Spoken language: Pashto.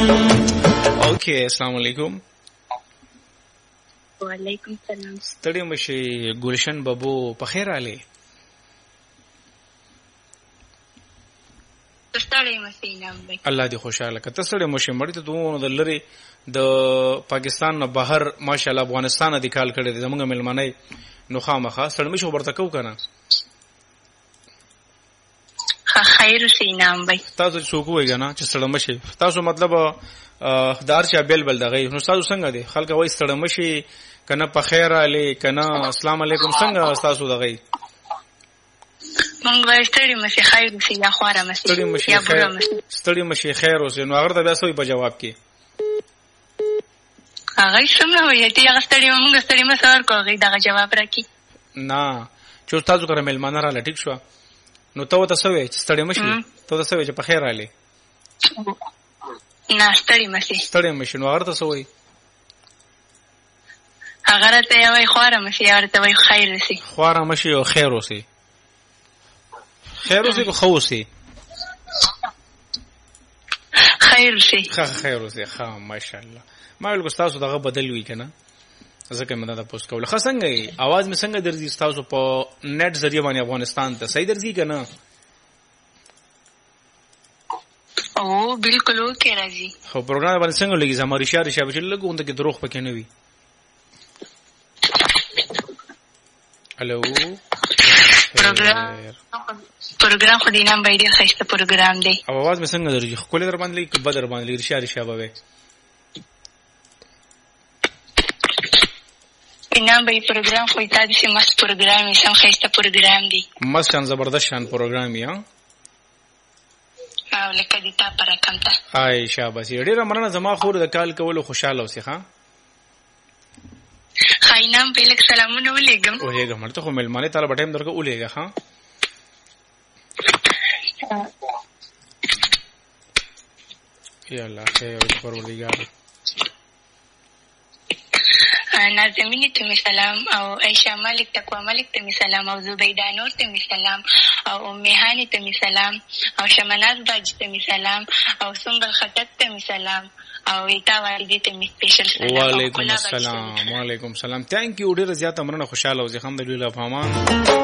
اوکے السلام علیکم. وعلیکم السلام. ستړي مشي ګلشن بابو په خیر علي. الله دې خوشاله کته. ستړي مشي مړ ته دوه د لری د پاکستان نه بهر ماشاءالله افغانستان د کال کړي زمونږ ملمنۍ نو خامخه ستړي مشي ورته کو کنه. خیر سینام وای تاسو څوک وایګا نه چې ستړي مشي تاسو مطلب دار چا بل بل دغه نو تاسو څنګه دي خلک وای ستړي مشي کنه په خیر علي کنه السلام علیکم څنګه تاسو دغه مونږ وای ستړي مشي خیر سی یا خواره مشي یا بره مشي ستړي مشي خیر اوسه نو هغه ته بیا سوې په جواب کې هغه څنګه وایي چې هغه ستړي مونږ ستړي مسار کوي دغه جواب راکې نه چې تاسو کړه ملمانه را لټیک شو نو ته وته سوې چې ستړي مشي ته وته سوې چې په خیر علي نه ستړي مشي نو هغه ته سوې هغه ته وای خواره مشي هغه ته وای خیر سي خواره مشي او خیر اوسه خیر اوسه کو خو اوسه خیر سي خیر اوسه ها ماشاءالله. ما ویل کو تاسو دغه بدل وی کنه ځکه مې دا پوسټ کوله. څنګه आवाज مې څنګه درځي تاسو په نت ذریعہ باندې افغانستان ته صحیح درځي کنه؟ او بالکل اوکے راځي. خو پروګرام باندې څنګه لګي زماري شاري شابه چې لګونده کې دروغ پکې نه وي. الو پروګرام خو دینم باندې خسته پروګرام دی. او आवाज مې څنګه درځي خو کله در باندې کې بدر باندې شاري شابه وي. نام به پروګرام خو تاسو چې مست پروګرام یې سم خسته پروګرام دی. مست شان زبردست شان پروګرام یې او لکه دې تا پر کم تا. هاي شابه سي ډیره مننه زما خور د کال کولو خوشاله اوسې ښا. خاینام په لک سلامونه ولېګم. ولېګم ته خو ملمانه تعالی بټیم درګه ولېګه ها. یا الله خیر پروردگار. نازمینی ته سلام او عائشہ ملک تقوا ملک ته سلام او زبیده نور ته سلام او امهانی ته سلام او شمناز باج ته سلام او سنبل خطت ته سلام او ایتا والدی ته سپیشل سلام. وعلیکم السلام. وعلیکم السلام. تhank you ډیره زیاته مننه خوشاله او زه الحمدلله فهمان.